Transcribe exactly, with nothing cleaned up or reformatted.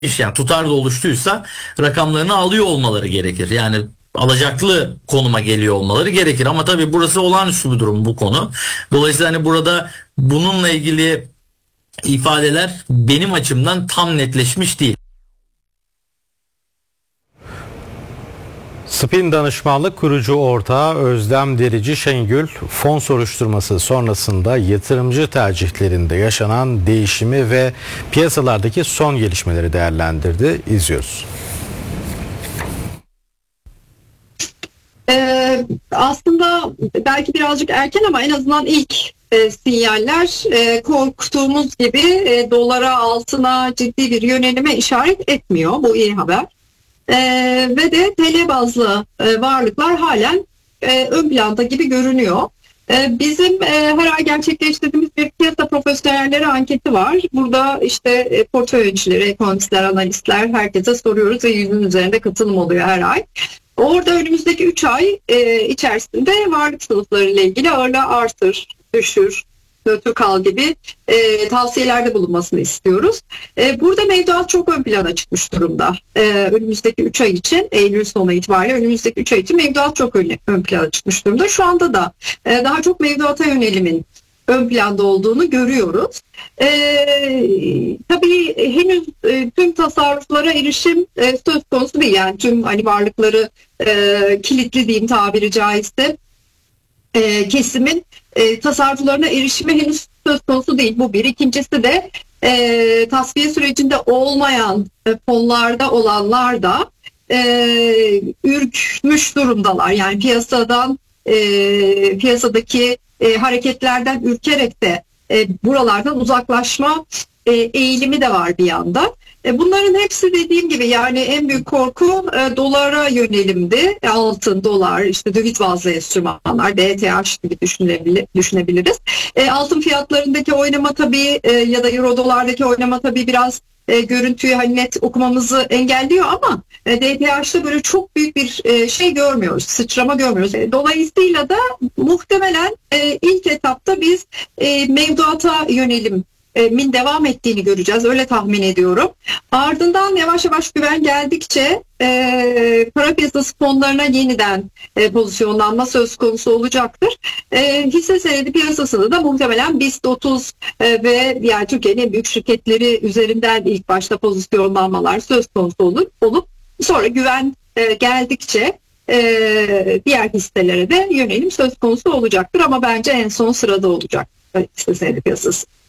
yani tutar da oluştuysa rakamlarını alıyor olmaları gerekir. Yani alacaklı konuma geliyor olmaları gerekir. Ama tabii burası olağanüstü bir durum, bu konu. Dolayısıyla hani burada bununla ilgili ifadeler benim açımdan tam netleşmiş değil. Spin Danışmanlık kurucu ortağı Özlem Derici Şengül, fon soruşturması sonrasında yatırımcı tercihlerinde yaşanan değişimi ve piyasalardaki son gelişmeleri değerlendirdi. İzliyoruz. Ee, aslında belki birazcık erken ama en azından ilk e, sinyaller e, korktuğumuz gibi e, dolara, altına ciddi bir yönelime işaret etmiyor. Bu iyi haber. Ee, ve de T L bazlı e, varlıklar halen e, ön planda gibi görünüyor. E, bizim e, her ay gerçekleştirdiğimiz bir piyasa profesyonelleri anketi var. Burada işte e, portföy yöneticileri, ekonomistler, analistler, herkese soruyoruz ve yüzün üzerinde katılım oluyor her ay. Orada önümüzdeki üç ay e, içerisinde varlık sınıfları ile ilgili ağırlığı artır, düşür, nötr kal gibi e, tavsiyelerde bulunmasını istiyoruz. E, burada mevduat çok ön plana çıkmış durumda. E, önümüzdeki üç ay için, Eylül sonu itibariyle önümüzdeki üç ay için mevduat çok ön, ön plana çıkmış durumda. Şu anda da e, daha çok mevduata yönelimin ön planda olduğunu görüyoruz. E, tabii henüz e, tüm tasarruflara erişim e, söz konusu değil. Yani tüm hani varlıkları e, kilitli diyeyim tabiri caizse e, kesimin e, tasarruflarına erişimi henüz söz konusu değil. Bu bir. İkincisi de e, tasfiye sürecinde olmayan e, fonlarda olanlar da e, ürkmüş durumdalar. Yani piyasadan e, piyasadaki e, hareketlerden ürkerek de e, buralardan uzaklaşma e, eğilimi de var bir yandan. E, bunların hepsi dediğim gibi yani en büyük korku e, dolara yönelimdi. E, altın, dolar, işte döviz bazlı enstrümanlar, D T H gibi düşünebilir, düşünebiliriz. E, altın fiyatlarındaki oynama tabii e, ya da euro dolardaki oynama tabii biraz e, görüntüyü hani net okumamızı engelliyor ama e, D T H'da böyle çok büyük bir e, şey görmüyoruz, sıçrama görmüyoruz. E, dolayısıyla da muhtemelen e, ilk etapta biz e, mevduata yönelim min devam ettiğini göreceğiz. Öyle tahmin ediyorum. Ardından yavaş yavaş güven geldikçe e, para piyasası fonlarına yeniden e, pozisyonlanma söz konusu olacaktır. E, hisse senedi piyasasında da muhtemelen BIST otuz e, ve yani Türkiye'nin en büyük şirketleri üzerinden ilk başta pozisyonlanmalar söz konusu olur, olup sonra güven e, geldikçe e, diğer hisselere de yönelim söz konusu olacaktır ama bence en son sırada olacak hisse senedi piyasası.